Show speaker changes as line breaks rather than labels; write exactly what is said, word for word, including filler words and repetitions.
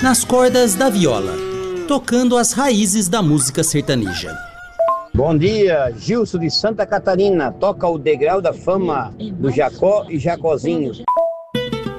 nas cordas da viola, tocando as raízes da música sertaneja.
Bom dia, Gilson de Santa Catarina, toca o Degrau da Fama, do Jacó e Jacozinho.